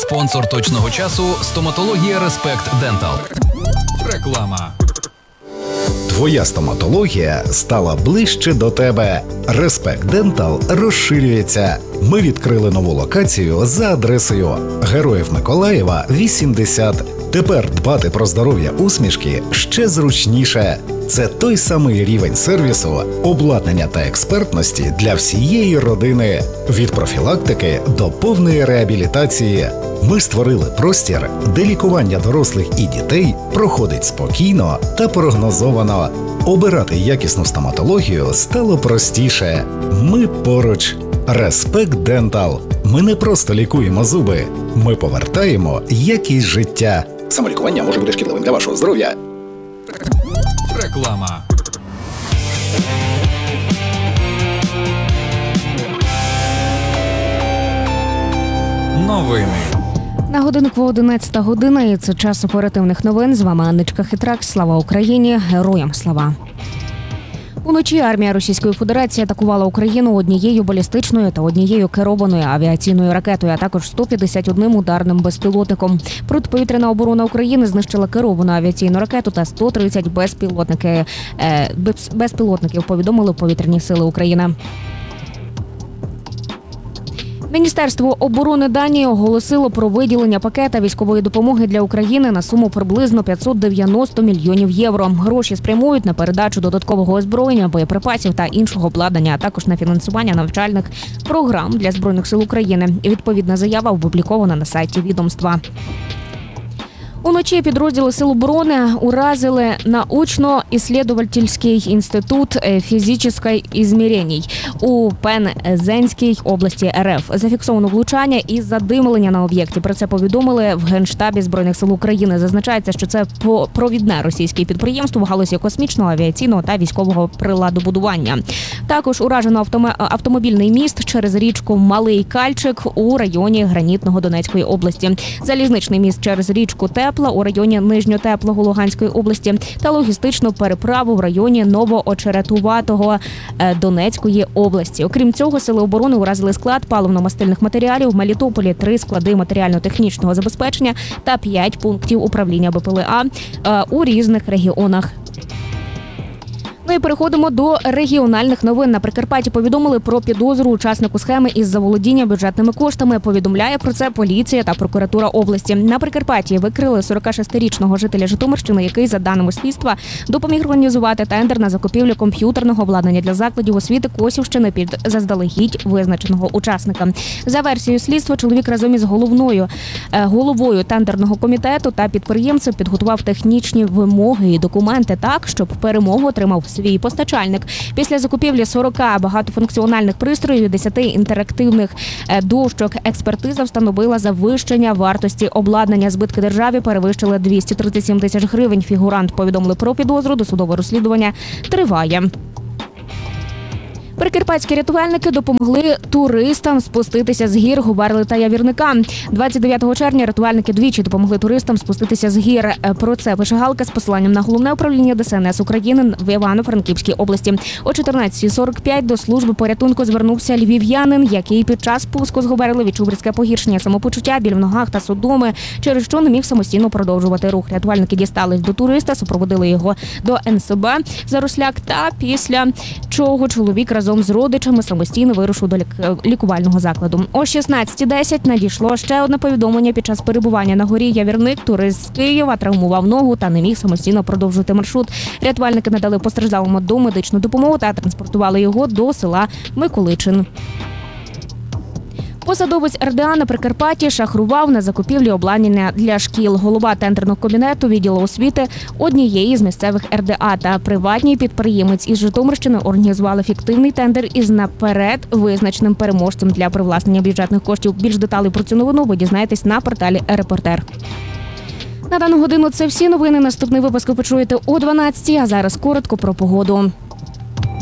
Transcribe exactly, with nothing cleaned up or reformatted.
Спонсор точного часу – стоматологія Респект Дентал. Реклама. Твоя стоматологія стала ближче до тебе. Респект Дентал розширюється. Ми відкрили нову локацію за адресою Героїв Миколаєва, вісімдесят. Тепер дбати про здоров'я усмішки ще зручніше. Це той самий рівень сервісу, обладнання та експертності для всієї родини. Від профілактики до повної реабілітації. Ми створили простір, де лікування дорослих і дітей проходить спокійно та прогнозовано. Обирати якісну стоматологію стало простіше. Ми поруч. Респект Дентал. Ми не просто лікуємо зуби. Ми повертаємо якість життя. Самолікування може бути шкідливим для вашого здоров'я. Реклама. Новини. На годинку одинадцята година, і це час оперативних новин. З вами Анничка Хитрак. Слава Україні! Героям слава! Уночі армія Російської Федерації атакувала Україну однією балістичною та однією керованою авіаційною ракетою, а також сто п'ятдесят одним ударним безпілотником. Протиповітряна оборона України знищила керовану авіаційну ракету та сто тридцять безпілотники, е, безпілотників, повідомили Повітряні сили України. Міністерство оборони Данії оголосило про виділення пакета військової допомоги для України на суму приблизно п'ятсот дев'яносто мільйонів євро. Гроші спрямують на передачу додаткового озброєння, боєприпасів та іншого обладнання, а також на фінансування навчальних програм для Збройних сил України. Відповідна заява опублікована на сайті відомства. Уночі підрозділи Сил оборони уразили научно-исследовательский інститут фізичних ізмірень у Пензенській області РФ. Зафіксовано влучання і задимлення на об'єкті. Про це повідомили в Генштабі Збройних сил України. Зазначається, що це провідне російське підприємство в галузі космічного, авіаційного та військового приладобудування. Також уражено автомобільний міст через річку Малий Кальчик у районі Гранітного Донецької області. Залізничний міст через річку Тепла у районі Нижньотеплого Луганської області та логістичну переправу в районі Новоочеретуватого Донецької області. Окрім цього, сили оборони уразили склад паливно-мастильних матеріалів в Мелітополі, три склади матеріально-технічного забезпечення та п'ять пунктів управління БПЛА у різних регіонах. Ну і переходимо до регіональних новин. На Прикарпатті повідомили про підозру учаснику схеми із заволодіння бюджетними коштами. Повідомляє про це поліція та прокуратура області. На Прикарпатті викрили сорокашестирічного жителя Житомирщини, який, за даними слідства, допоміг організувати тендер на закупівлю комп'ютерного обладнання для закладів освіти Косівщини під заздалегідь визначеного учасника. За версією слідства, чоловік разом із головною головою тендерного комітету та підприємцем підготував технічні вимоги і документи так, щоб перемогу отримав свій постачальник. Після закупівлі сорока багатофункціональних пристроїв і десяти інтерактивних дощок експертиза встановила завищення вартості обладнання. Збитки державі перевищили двісті тридцять сім тисяч гривень. Фігурант повідомили про підозру. Досудове розслідування триває. Прикарпатські рятувальники допомогли туристам спуститися з гір Губерли та Явірника. двадцять дев'ятого червня рятувальники двічі допомогли туристам спуститися з гір. Про це пише Галка з посиланням на головне управління ДСНС України в Івано-Франківській області. О чотирнадцятій сорок п'ять до служби порятунку звернувся львів'янин, який під час спуску з Губерли відчув різке погіршення самопочуття, біль в ногах та судоми, через що не міг самостійно продовжувати рух. Рятувальники дістались до туриста, супроводили його до ен ес бе Заросляк, та після чого чоловік разом з родичами самостійно вирушив до лікувального закладу. О шістнадцятій десять надійшло ще одне повідомлення. Під час перебування на горі Явірник турист з Києва травмував ногу та не міг самостійно продовжити маршрут. Рятувальники надали постраждалому домедичну допомогу та транспортували його до села Миколичин. Посадовець ер де а на Прикарпатті шахрував на закупівлі обладнання для шкіл. Голова тендерного кабінету відділу освіти однієї з місцевих ер де а та приватний підприємець із Житомирщини організували фіктивний тендер із наперед визначеним переможцем для привласнення бюджетних коштів. Більш деталей про цю новину ви дізнаєтесь на порталі «Репортер». На дану годину це всі новини. Наступний випуск ви почуєте о дванадцятій, а зараз коротко про погоду.